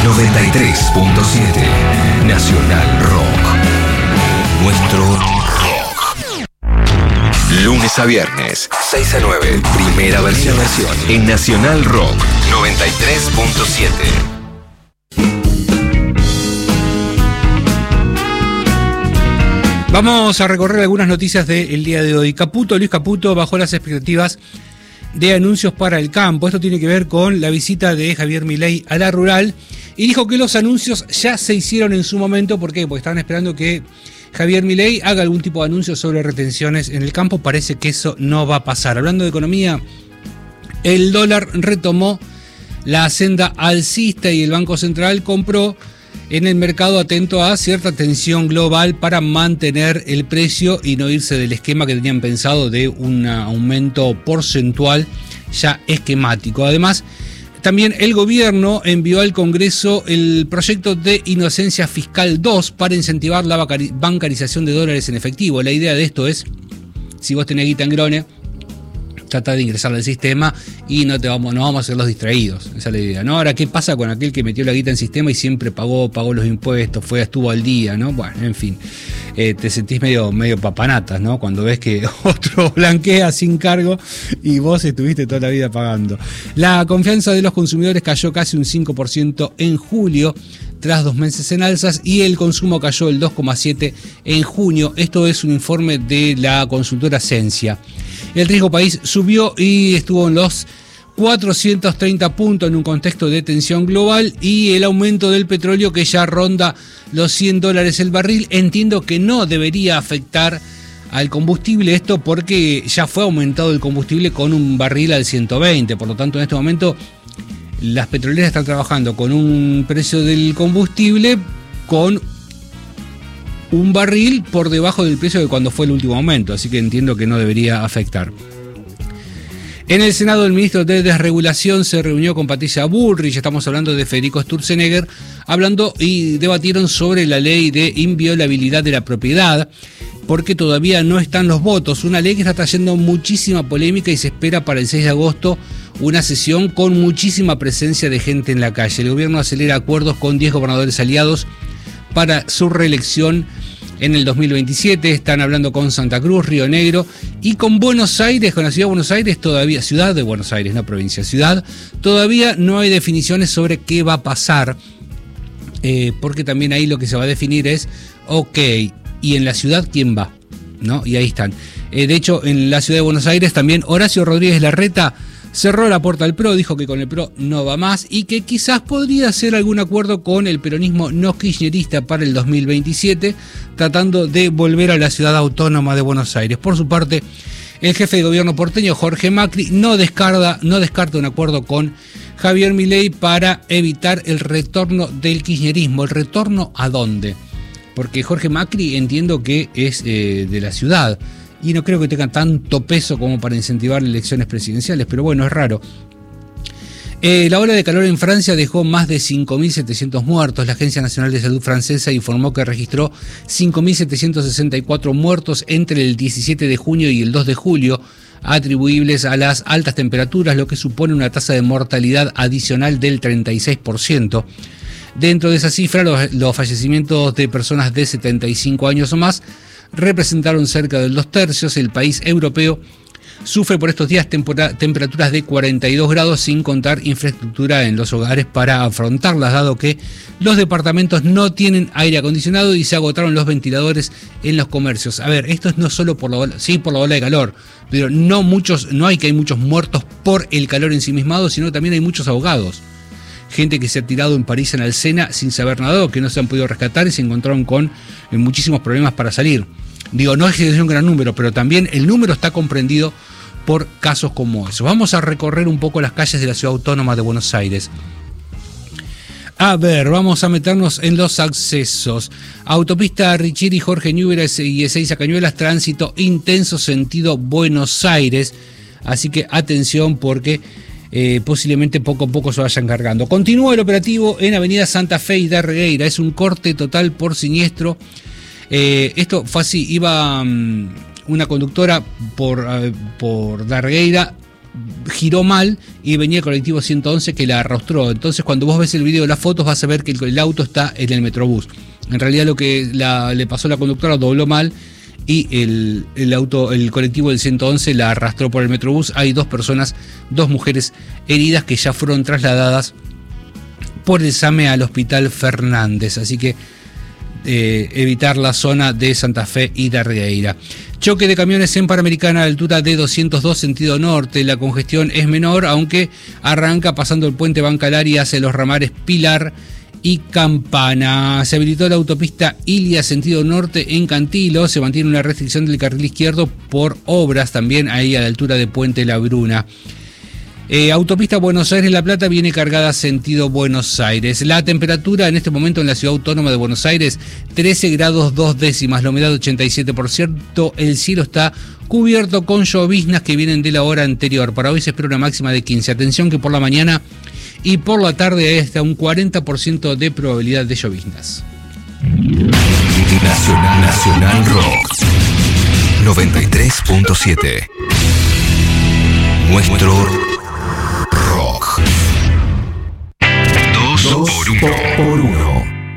93.7 Nacional Rock. Nuestro rock. Lunes a viernes, 6 a 9. Primera versión en Nacional Rock 93.7. Vamos a recorrer algunas noticias del día de hoy. Luis Caputo bajó las expectativas de anuncios para el campo. Esto tiene que ver con la visita de Javier Milei a la rural y dijo que los anuncios ya se hicieron en su momento. ¿Por qué? Porque estaban esperando que Javier Milei haga algún tipo de anuncio sobre retenciones en el campo. Parece que eso no va a pasar. Hablando de economía, el dólar retomó la senda alcista y el Banco Central compró en el mercado atento a cierta tensión global para mantener el precio y no irse del esquema que tenían pensado de un aumento porcentual ya esquemático. Además, también el gobierno envió al Congreso el proyecto de Inocencia Fiscal 2 para incentivar la bancarización de dólares en efectivo. La idea de esto es, si vos tenés guita en grone, trata de ingresarla al sistema y no vamos a ser los distraídos. Esa es la idea, ¿no? Ahora, ¿qué pasa con aquel que metió la guita en sistema y siempre pagó los impuestos, estuvo al día, ¿no? Bueno, en fin, te sentís medio papanatas, ¿no? Cuando ves que otro blanquea sin cargo y vos estuviste toda la vida pagando. La confianza de los consumidores cayó casi un 5% en julio, tras 2 meses en alzas, y el consumo cayó el 2,7% en junio. Esto es un informe de la consultora Sensia. El riesgo país subió y estuvo en los 430 puntos en un contexto de tensión global, y el aumento del petróleo que ya ronda los $100 el barril. Entiendo que no debería afectar al combustible esto porque ya fue aumentado el combustible con un barril al 120, por lo tanto en este momento las petroleras están trabajando con un precio del combustible con un barril por debajo del precio de cuando fue el último aumento, así que entiendo que no debería afectar. En el Senado, el ministro de Desregulación se reunió con Patricia Bullrich, estamos hablando de Federico Sturzenegger, hablando y debatieron sobre la ley de inviolabilidad de la propiedad, porque todavía no están los votos, una ley que está trayendo muchísima polémica y se espera para el 6 de agosto una sesión con muchísima presencia de gente en la calle. El gobierno acelera acuerdos con 10 gobernadores aliados para su reelección en el 2027. Están hablando con Santa Cruz, Río Negro y con Buenos Aires, con la ciudad de Buenos Aires todavía, ciudad de Buenos Aires, no provincia, ciudad, todavía no hay definiciones sobre qué va a pasar, porque también ahí lo que se va a definir es, ok, y en la ciudad quién va, ¿no? Y ahí están. De hecho, en la ciudad de Buenos Aires también Horacio Rodríguez Larreta cerró la puerta al PRO, dijo que con el PRO no va más y que quizás podría hacer algún acuerdo con el peronismo no kirchnerista para el 2027, tratando de volver a la ciudad autónoma de Buenos Aires. Por su parte, el jefe de gobierno porteño, Jorge Macri, no descarta un acuerdo con Javier Milei para evitar el retorno del kirchnerismo. ¿El retorno a dónde? Porque Jorge Macri entiendo que es de la ciudad, y no creo que tenga tanto peso como para incentivar elecciones presidenciales, pero bueno, es raro. La ola de calor en Francia dejó más de 5.700 muertos. La Agencia Nacional de Salud francesa informó que registró 5.764 muertos entre el 17 de junio y el 2 de julio, atribuibles a las altas temperaturas, lo que supone una tasa de mortalidad adicional del 36%. Dentro de esa cifra, los fallecimientos de personas de 75 años o más representaron cerca de 2/3. El país europeo sufre por estos días temperaturas de 42 grados sin contar infraestructura en los hogares para afrontarlas, dado que los departamentos no tienen aire acondicionado y se agotaron los ventiladores en los comercios. A ver, esto es no solo por la ola de calor, pero no hay muchos muertos por el calor ensimismado, sino también hay muchos ahogados. Gente que se ha tirado en París en Alsena sin saber nada, que no se han podido rescatar y se encontraron con muchísimos problemas para salir. Digo, no es que sea un gran número, pero también el número está comprendido por casos como esos. Vamos a recorrer un poco las calles de la ciudad autónoma de Buenos Aires. A ver, vamos a meternos en los accesos. Autopista Richiri, Jorge Newbery y Ezeiza Cañuelas, tránsito intenso sentido Buenos Aires. Así que atención porque posiblemente poco a poco se vayan cargando. Continúa el operativo en Avenida Santa Fe y Darregueira. Es un corte total por siniestro. Esto fue así, iba una conductora por Darregueira giró mal y venía el colectivo 111 que la arrastró. Entonces cuando vos ves el video de las fotos vas a ver que el auto está en el Metrobús. En realidad lo que le pasó a la conductora, dobló mal y el colectivo del 111 la arrastró por el Metrobús. Hay 2 personas, 2 mujeres heridas que ya fueron trasladadas por el SAME al Hospital Fernández. Así que evitar la zona de Santa Fe y Darreira. Choque de camiones en Panamericana a altura de 202 sentido norte. La congestión es menor, aunque arranca pasando el puente Bancalari hacia los ramales Pilar y Campana. Se habilitó la autopista Ilia sentido norte en Cantilo. Se mantiene una restricción del carril izquierdo por obras también ahí a la altura de Puente La Bruna. Autopista Buenos Aires-La Plata viene cargada sentido Buenos Aires. La temperatura en este momento en la ciudad autónoma de Buenos Aires, 13 grados 2 décimas, la humedad 87%, el cielo está cubierto con lloviznas que vienen de la hora anterior. Para hoy se espera una máxima de 15. Atención que por la mañana y por la tarde hay hasta un 40% de probabilidad de lloviznas. Nacional Rock 93.7. Nuestro rock. 2 por 1.